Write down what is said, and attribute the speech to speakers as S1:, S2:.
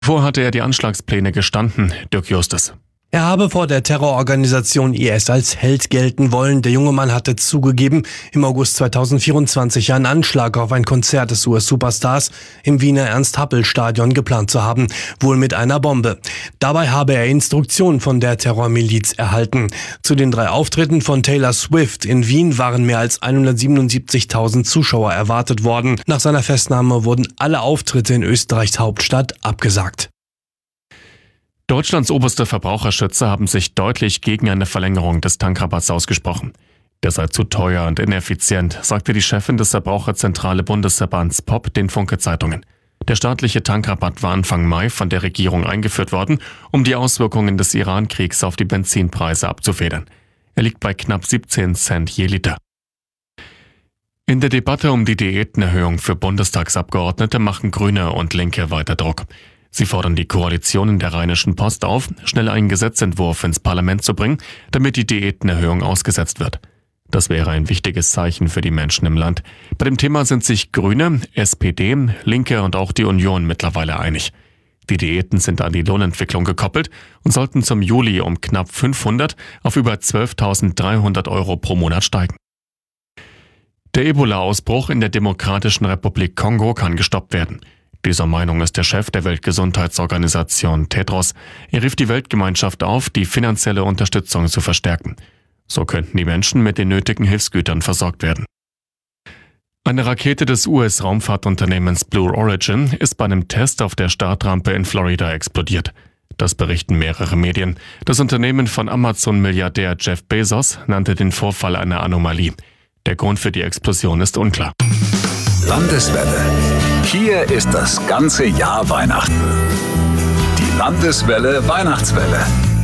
S1: Zuvor hatte er die Anschlagspläne gestanden, Dirk Justus.
S2: Er habe vor der Terrororganisation IS als Held gelten wollen. Der junge Mann hatte zugegeben, im August 2024 einen Anschlag auf ein Konzert des US-Superstars im Wiener Ernst-Happel-Stadion geplant zu haben, wohl mit einer Bombe. Dabei habe er Instruktionen von der Terrormiliz erhalten. Zu den 3 Auftritten von Taylor Swift in Wien waren mehr als 177.000 Zuschauer erwartet worden. Nach seiner Festnahme wurden alle Auftritte in Österreichs Hauptstadt abgesagt.
S1: Deutschlands oberste Verbraucherschützer haben sich deutlich gegen eine Verlängerung des Tankrabatts ausgesprochen. Der sei zu teuer und ineffizient, sagte die Chefin des Verbraucherzentrale Bundesverbands POP den Funke-Zeitungen. Der staatliche Tankrabatt war Anfang Mai von der Regierung eingeführt worden, um die Auswirkungen des Iran-Kriegs auf die Benzinpreise abzufedern. Er liegt bei knapp 17 Cent je Liter. In der Debatte um die Diätenerhöhung für Bundestagsabgeordnete machen Grüne und Linke weiter Druck. Sie fordern die Koalition in der Rheinischen Post auf, schnell einen Gesetzentwurf ins Parlament zu bringen, damit die Diätenerhöhung ausgesetzt wird. Das wäre ein wichtiges Zeichen für die Menschen im Land. Bei dem Thema sind sich Grüne, SPD, Linke und auch die Union mittlerweile einig. Die Diäten sind an die Lohnentwicklung gekoppelt und sollten zum Juli um knapp 500 auf über 12.300 € pro Monat steigen. Der Ebola-Ausbruch in der Demokratischen Republik Kongo kann gestoppt werden. Dieser Meinung ist der Chef der Weltgesundheitsorganisation Tedros. Er rief die Weltgemeinschaft auf, die finanzielle Unterstützung zu verstärken. So könnten die Menschen mit den nötigen Hilfsgütern versorgt werden. Eine Rakete des US-Raumfahrtunternehmens Blue Origin ist bei einem Test auf der Startrampe in Florida explodiert. Das berichten mehrere Medien. Das Unternehmen von Amazon-Milliardär Jeff Bezos nannte den Vorfall eine Anomalie. Der Grund für die Explosion ist unklar.
S3: Landeswelle. Hier ist das ganze Jahr Weihnachten. Die Landeswelle Weihnachtswelle.